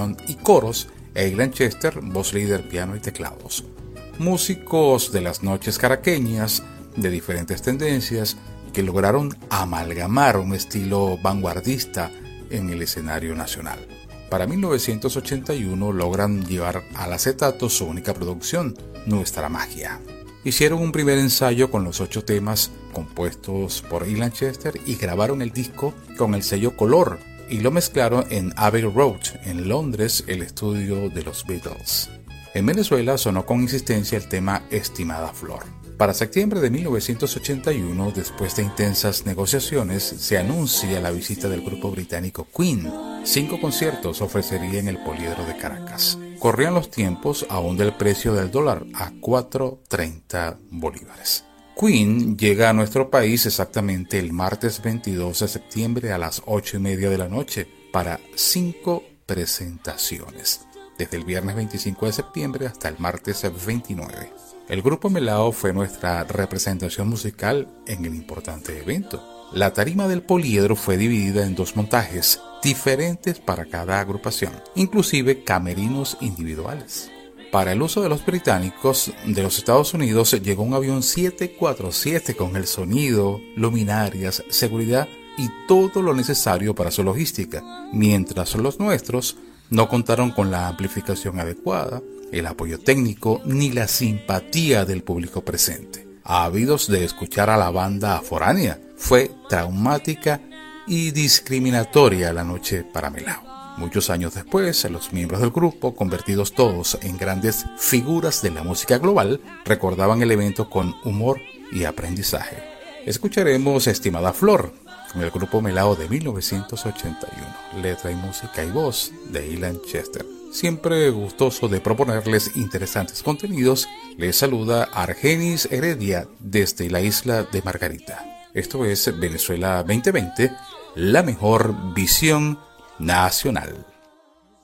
percusión y coros, e Ilan Chester, voz líder, piano y teclados. Músicos de las noches caraqueñas, de diferentes tendencias, que lograron amalgamar un estilo vanguardista en el escenario nacional. Para 1981 logran llevar al acetato su única producción, Nuestra Magia. Hicieron un primer ensayo con los 8 temas compuestos por Ilan Chester y grabaron el disco con el sello Color y lo mezclaron en Abbey Road, en Londres, el estudio de los Beatles. En Venezuela sonó con insistencia el tema Estimada Flor. Para septiembre de 1981, después de intensas negociaciones, se anuncia la visita del grupo británico Queen. 5 conciertos ofrecería en el Poliedro de Caracas. Corrían los tiempos aún del precio del dólar a 4.30 bolívares. Queen llega a nuestro país exactamente el martes 22 de septiembre a las 8:30 de la noche para 5 presentaciones, desde el viernes 25 de septiembre hasta el martes 29. El Grupo Melao fue nuestra representación musical en el importante evento. La tarima del Poliedro fue dividida en 2 montajes diferentes para cada agrupación, inclusive camerinos individuales. Para el uso de los británicos de los Estados Unidos llegó un avión 747 con el sonido, luminarias, seguridad y todo lo necesario para su logística, mientras los nuestros no contaron con la amplificación adecuada, el apoyo técnico ni la simpatía del público presente. Ávidos de escuchar a la banda foránea, fue traumática y discriminatoria la noche para Melao. Muchos años después, los miembros del grupo, convertidos todos en grandes figuras de la música global, recordaban el evento con humor y aprendizaje. Escucharemos Estimada Flor, con el grupo Melao de 1981, letra y música y voz de Ilan Chester. Siempre gustoso de proponerles interesantes contenidos, les saluda Argenis Heredia desde la isla de Margarita. Esto es Venezuela 2020, la mejor visión nacional.